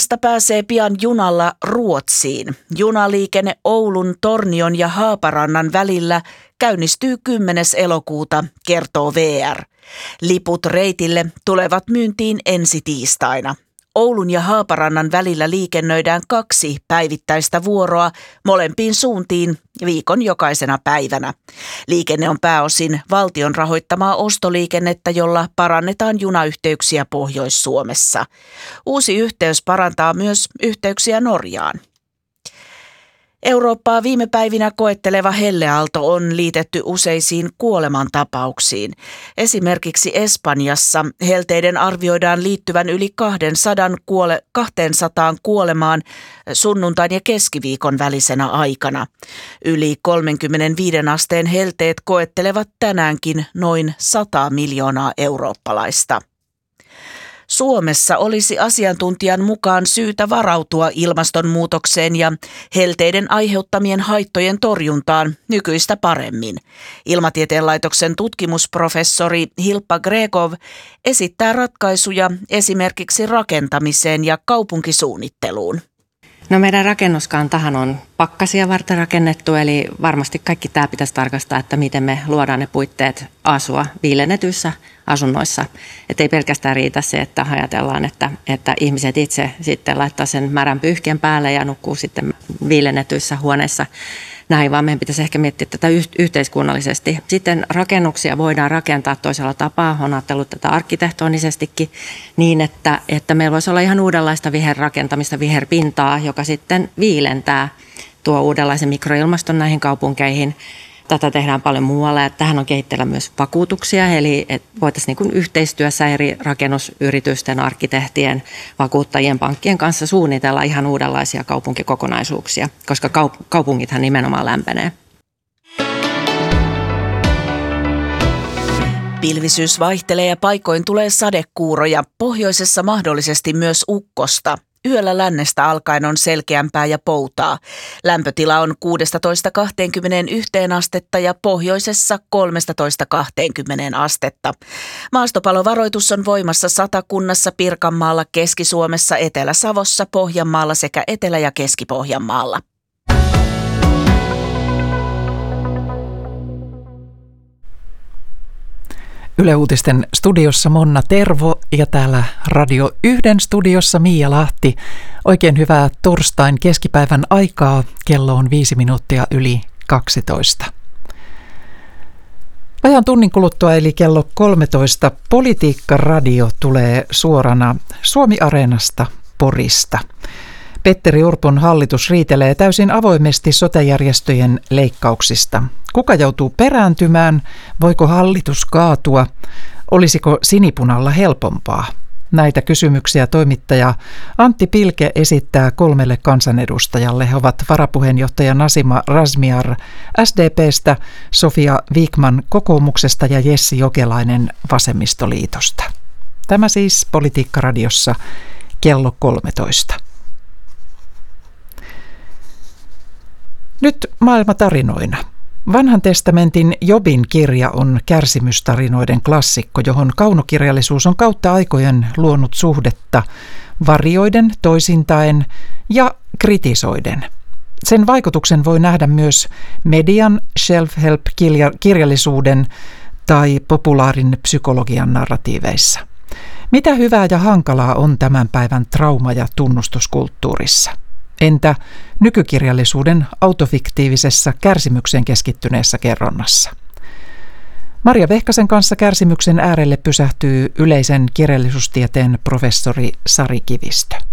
Suomesta pääsee pian junalla Ruotsiin. Junaliikenne Oulun, Tornion ja Haaparannan välillä käynnistyy 10. elokuuta, kertoo VR. Liput reitille tulevat myyntiin ensi tiistaina. Oulun ja Haaparannan välillä liikennöidään 2 päivittäistä vuoroa molempiin suuntiin viikon jokaisena päivänä. Liikenne on pääosin valtion rahoittamaa ostoliikennettä, jolla parannetaan junayhteyksiä Pohjois-Suomessa. Uusi yhteys parantaa myös yhteyksiä Norjaan. Eurooppaa viime päivinä koetteleva helleaalto on liitetty useisiin kuolemantapauksiin. Esimerkiksi Espanjassa helteiden arvioidaan liittyvän yli 200 kuolemaan sunnuntain ja keskiviikon välisenä aikana. Yli 35 asteen helteet koettelevat tänäänkin noin 100 miljoonaa eurooppalaista. Suomessa olisi asiantuntijan mukaan syytä varautua ilmastonmuutokseen ja helteiden aiheuttamien haittojen torjuntaan nykyistä paremmin. Ilmatieteen laitoksen tutkimusprofessori Hilppa Gregov esittää ratkaisuja esimerkiksi rakentamiseen ja kaupunkisuunnitteluun. No meidän rakennuskantahan on pakkasia varten rakennettu, eli varmasti kaikki tämä pitäisi tarkastaa, että miten me luodaan ne puitteet asua viilennetyissä asunnoissa. Että ei pelkästään riitä se, että ajatellaan, että ihmiset itse sitten laittaa sen märän pyyhkeen päälle ja nukkuu sitten viilennetyissä huoneissa. Näin, vaan meidän pitäisi ehkä miettiä tätä yhteiskunnallisesti. Sitten rakennuksia voidaan rakentaa toisella tapaa. Olen ajatellut tätä arkkitehtonisestikin niin, että meillä voisi olla ihan uudenlaista viherrakentamista, viherpintaa, joka sitten viilentää, tuo uudenlaisen mikroilmaston näihin kaupunkeihin. Tätä tehdään paljon muualla ja tähän on kehitteillä myös vakuutuksia, eli voitaisiin niin kuin yhteistyössä eri rakennusyritysten, arkkitehtien, vakuuttajien, pankkien kanssa suunnitella ihan uudenlaisia kaupunkikokonaisuuksia, koska kaupungithan nimenomaan lämpenee. Pilvisyys vaihtelee ja paikoin tulee sadekuuroja, pohjoisessa mahdollisesti myös ukkosta. Yöllä lännestä alkaen on selkeämpää ja poutaa. Lämpötila on 16-21 astetta ja pohjoisessa 13-20 astetta. Maastopalovaroitus on voimassa Satakunnassa, Pirkanmaalla, Keski-Suomessa, Etelä-Savossa, Pohjanmaalla sekä Etelä- ja Keski-Pohjanmaalla. Yle Uutisten studiossa Monna Tervo ja täällä Radio 1 studiossa Miia Lahti. Oikein hyvää torstain keskipäivän aikaa. Kello on 5 minuuttia yli 12. Vajaan tunnin kuluttua eli kello 13 Politiikka-radio tulee suorana Suomi-areenasta Porista. Petteri Orpon hallitus riitelee täysin avoimesti sote-järjestöjen leikkauksista. Kuka joutuu perääntymään? Voiko hallitus kaatua? Olisiko sinipunalla helpompaa? Näitä kysymyksiä toimittaja Antti Pilke esittää 3 kansanedustajalle. He ovat varapuheenjohtaja Nasima Razmyar SDP:stä, Sofia Vikman kokoomuksesta ja Jessi Jokelainen vasemmistoliitosta. Tämä siis Politiikka-radiossa kello 13. Nyt maailmatarinoina. Vanhan testamentin Jobin kirja on kärsimystarinoiden klassikko, johon kaunokirjallisuus on kautta aikojen luonut suhdetta varioiden, toisintaen ja kritisoiden. Sen vaikutuksen voi nähdä myös median, self-help-kirjallisuuden tai populaarin psykologian narratiiveissa. Mitä hyvää ja hankalaa on tämän päivän trauma- ja tunnustuskulttuurissa? Entä nykykirjallisuuden autofiktiivisessa kärsimykseen keskittyneessä kerronnassa? Maria Vehkasen kanssa kärsimyksen äärelle pysähtyy yleisen kirjallisuustieteen professori Sari Kivistö.